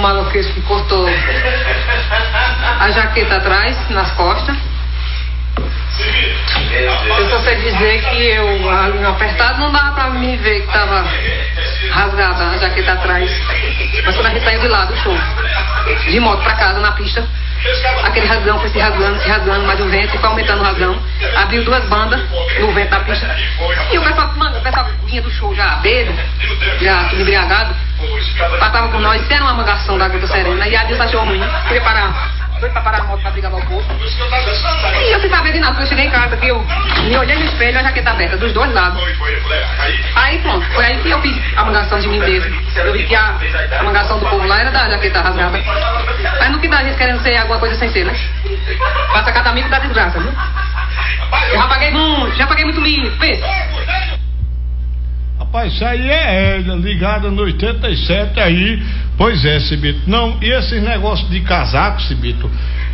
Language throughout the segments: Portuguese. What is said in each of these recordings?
maloqueiro que cortou a jaqueta atrás, nas costas. Eu só sei dizer que eu, ali apertado, não dava pra me ver que tava rasgada a jaqueta atrás. Mas quando a gente saiu de lá do show, de moto pra casa, na pista, aquele rasgão foi se rasgando, mas o vento foi aumentando o rasgão. Abriu 2 bandas no vento da pista. E o pessoal vinha do show já bêbado, já tudo embriagado, passava por nós, isso era uma mangação da Gruta Serena. E a Deus achou ruim, queria parar. Foi pra parar a moto pra brigar com o povo. E eu sem saber de nada, quando eu cheguei em casa, que eu me olhei no espelho, a jaqueta aberta, dos 2 lados. Aí pronto, foi aí que eu fiz a mangação de mim mesmo. Eu vi que a mangação do povo lá era da jaqueta rasgada. Mas no que dá a gente querendo ser alguma coisa sem ser, né? Passa cada amigo da desgraça, viu? Eu já paguei muito milho, pensa. Rapaz, isso aí é ela, ligada no 87 aí. Pois é, Cibito. Não, e esses negócios de casaco, Cibito?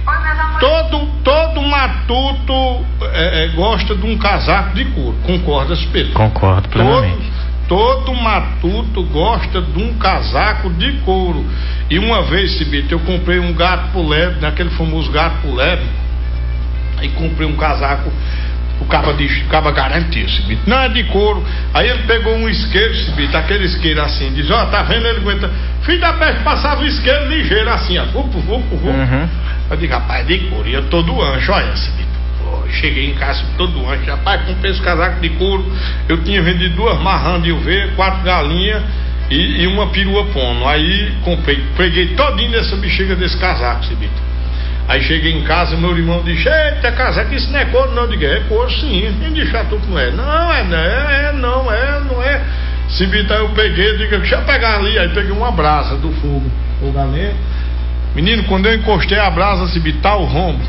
Todo matuto gosta de um casaco de couro. Concorda, Cibito? Concordo plenamente. Todo matuto gosta de um casaco de couro. E uma vez, Cibito, eu comprei um gato pro lebre, naquele famoso gato pro lebre. Aí comprei um casaco. O caba garantiu, Cibito. Não é de couro. Aí ele pegou um isqueiro, Cibito, aquele isqueiro assim, diz, ó, tá vendo? Ele aguenta. Filho da peste, passava o isqueiro ligeiro assim, ó. Eu digo, rapaz, de couro. E eu todo anjo, olha, Cibito. Cheguei em casa todo anjo. Rapaz, comprei esse casaco de couro. Eu tinha vendido 2 marrãs de UV, 4 galinhas e uma perua pono. Aí comprei, peguei todinho dessa bexiga desse casaco, Cibito. Aí cheguei em casa, meu irmão disse, eita, casaco, isso não é couro não. Eu digo, é couro sim. Quem disse a tu que não é? Não é. Cibita, aí eu peguei, digo, deixa eu pegar ali. Aí peguei uma brasa do fogo a lenha. Menino, quando eu encostei a brasa, Cibita, tá o rombo.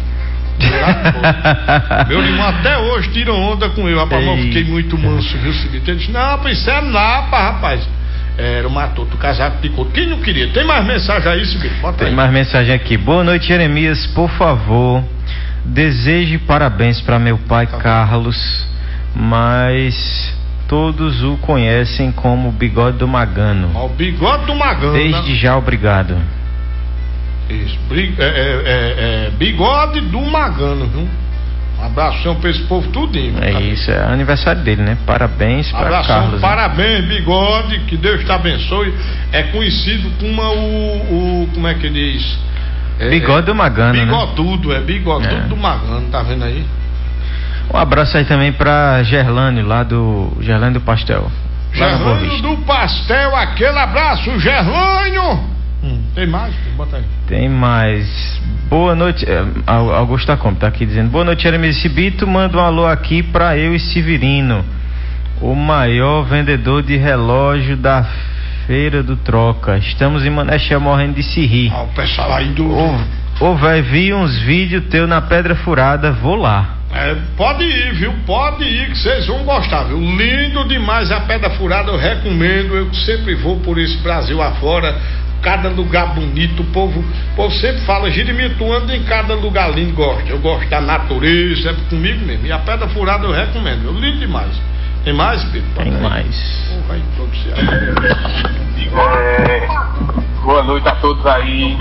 Meu irmão até hoje tira onda com eu. Rapaz, eu fiquei muito manso, viu, Cibita? Ele disse, não, isso é napa, rapaz. Era o matuto, casaco de couro. Quem não queria? Tem mais mensagem aí, Cibito? Bota aí. Tem mais mensagem aqui. Boa noite, Jeremias. Por favor, deseje parabéns para meu pai Carlos, mas todos o conhecem como Bigode do Magano. O Bigode do Magano. Desde já, obrigado. Isso. Bigode do Magano, viu? Um abração pra esse povo tudinho. Isso, é aniversário dele, né? Parabéns para Carlos. Parabéns, Bigode, que Deus te abençoe. É conhecido como como é que diz? Bigode do Magano, Bigodudo, né? Bigodudo do Magano, tá vendo aí? Um abraço aí também pra Gerlane, lá do Gerlane do Pastel. Gerlane do Pastel, aquele abraço, Gerlânio. Tem mais? Bota aí. Tem mais. Boa noite, Augusto Tacom tá aqui dizendo, boa noite, Jeremias Cibito, manda um alô aqui pra eu e Severino, o maior vendedor de relógio da Feira do Troca. Estamos em Maneché morrendo de se rir. O pessoal aí do... Ô, velho, vi uns vídeos teu na Pedra Furada, vou lá. Pode ir, viu? Pode ir, que vocês vão gostar, viu? Lindo demais a Pedra Furada, eu recomendo, eu sempre vou por esse Brasil afora. Cada lugar bonito, o povo sempre fala, Jeremias, tu anda em cada lugar lindo, eu gosto da natureza, é comigo mesmo, e a Pedra Furada eu recomendo, lindo demais. Tem mais, Pedro? Tem mais. Boa noite a todos aí.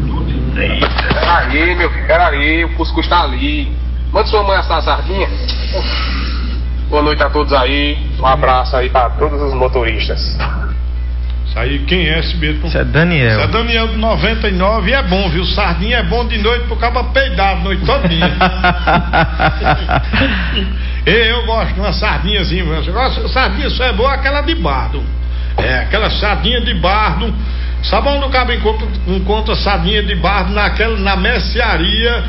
Aí, meu filho, peraí, o cuscuz tá ali. Manda sua mãe assar a sardinha. Boa noite a todos aí, um abraço aí pra todos os motoristas. Isso aí, quem é esse mesmo? Isso é Daniel. Isso é Daniel do 99 e é bom, viu? Sardinha é bom de noite pro cabo peidar a noite todinha. Eu gosto de uma sardinhazinha, sardinha só é boa aquela de bardo. Aquela sardinha de bardo. Sabe onde o cabo encontra sardinha de bardo? Na mercearia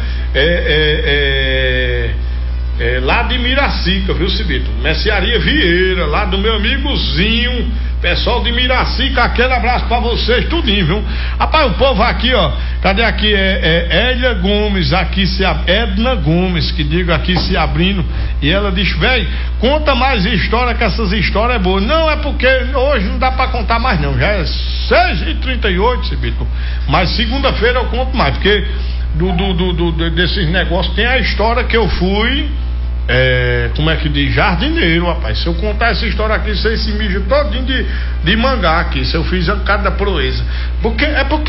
lá de Miracica, viu, Cibito? Mercearia Vieira, lá do meu amigozinho, pessoal de Miracica, aquele abraço pra vocês, tudinho, viu? Rapaz, o povo aqui, ó, cadê aqui? Elia Gomes, aqui Edna Gomes, que digo aqui se abrindo, e ela diz, velho, conta mais história, que essas histórias é boa. Não, é porque hoje não dá pra contar mais não, já é 6h38, Cibito, mas segunda-feira eu conto mais, porque desses negócios tem a história que eu fui, como é que diz? Jardineiro, rapaz. Se eu contar essa história aqui, vocês se mijam todinho de mangá aqui. Se eu fiz cada proeza. Porque